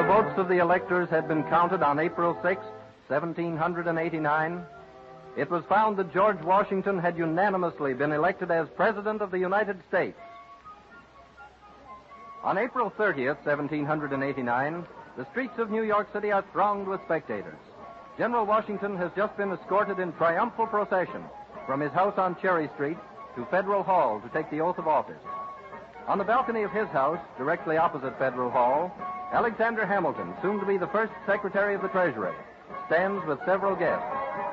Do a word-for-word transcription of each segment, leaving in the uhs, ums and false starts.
votes of the electors had been counted on April sixth, seventeen eighty-nine, it was found that George Washington had unanimously been elected as President of the United States. On April thirtieth, seventeen eighty-nine, the streets of New York City are thronged with spectators. General Washington has just been escorted in triumphal procession from his house on Cherry Street to Federal Hall to take the oath of office. On the balcony of his house, directly opposite Federal Hall, Alexander Hamilton, soon to be the first Secretary of the Treasury, stands with several guests.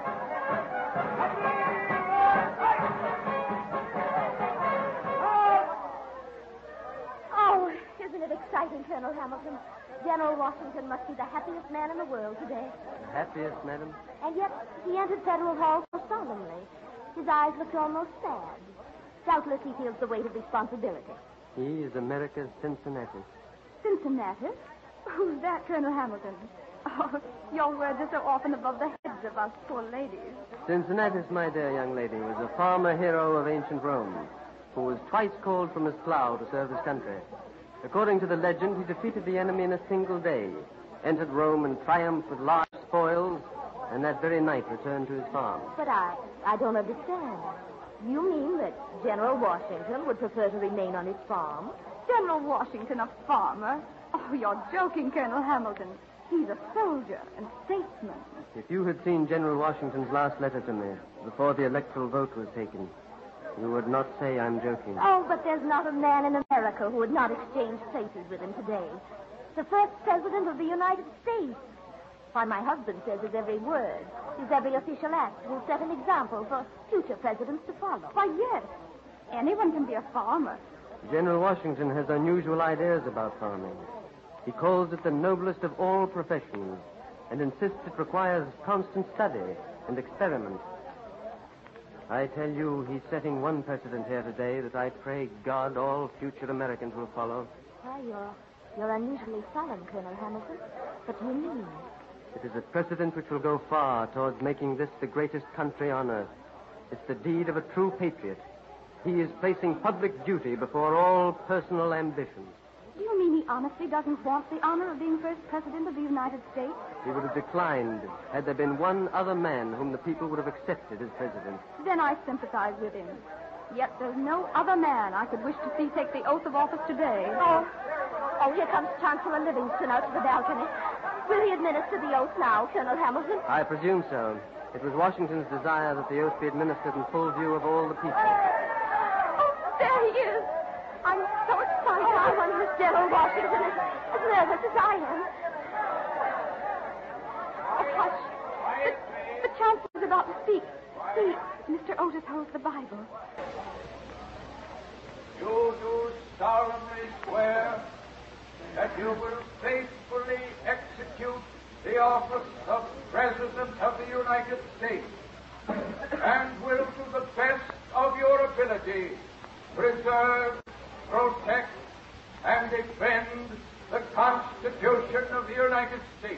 Oh, isn't it exciting, Colonel Hamilton? General Washington must be the happiest man in the world today. The happiest, madam? And yet, he entered Federal Hall so solemnly. His eyes looked almost sad. Doubtless he feels the weight of responsibility. He is America's Cincinnati. Cincinnati? Who's that, Colonel Hamilton? Oh, your words are so often above the heads of us poor ladies. Cincinnatus, my dear young lady, was a farmer hero of ancient Rome who was twice called from his plow to serve his country. According to the legend, he defeated the enemy in a single day, entered Rome in triumph with large spoils, and that very night returned to his farm. But I, I don't understand. You mean that General Washington would prefer to remain on his farm? General Washington, a farmer? Oh, you're joking, Colonel Hamilton. He's a soldier and statesman. If you had seen General Washington's last letter to me before the electoral vote was taken, you would not say I'm joking. Oh, but there's not a man in America who would not exchange places with him today. The first president of the United States. Why, my husband says his every word, his every official act will set an example for future presidents to follow. Why, yes. Anyone can be a farmer. General Washington has unusual ideas about farming. He calls it the noblest of all professions and insists it requires constant study and experiment. I tell you, he's setting one precedent here today that I pray God all future Americans will follow. Why, you're, you're unusually solemn, Colonel Hamilton. What do you mean? It is a precedent which will go far towards making this the greatest country on earth. It's the deed of a true patriot. He is placing public duty before all personal ambitions. Do you mean he honestly doesn't want the honor of being first president of the United States? He would have declined had there been one other man whom the people would have accepted as president. Then I sympathize with him. Yet there's no other man I could wish to see take the oath of office today. Oh, oh, here comes Chancellor Livingston out to the balcony. Will he administer the oath now, Colonel Hamilton? I presume so. It was Washington's desire that the oath be administered in full view of all the people. Oh, there he is. I'm so excited. I wonder if General Washington is as nervous as I am. Oh, hush. The, the Chancellor's about to speak. See, Mister Otis holds the Bible. You do solemnly swear that you will faithfully execute the office of President of the United States and will, to the best of your ability, preserve, protect, and defend the Constitution of the United States.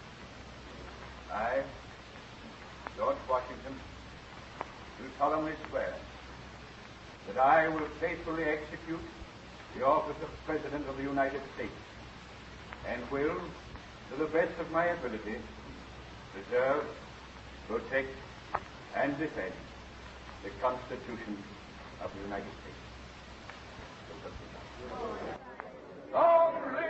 I, George Washington, do solemnly swear that I will faithfully execute the office of President of the United States and will, to the best of my ability, preserve, protect, and defend the Constitution of the United States. Long live